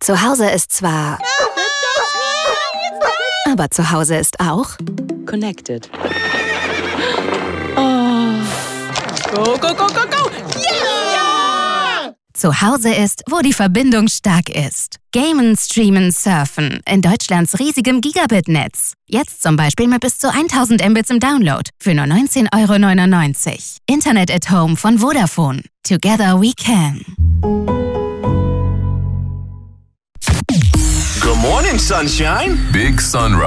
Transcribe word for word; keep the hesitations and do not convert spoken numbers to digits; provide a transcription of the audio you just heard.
Zu Hause ist zwar... Aber zu Hause ist auch... Connected. Oh. Go, go, go, go, go! Yeah! Zu Hause ist, wo die Verbindung stark ist. Gamen, streamen, surfen. In Deutschlands riesigem Gigabit-Netz. Jetzt zum Beispiel mit bis zu tausend Mbits im Download. Für nur neunzehn Euro neunundneunzig. Internet at Home von Vodafone. Together we can. Good morning, sunshine. Big Sunrise.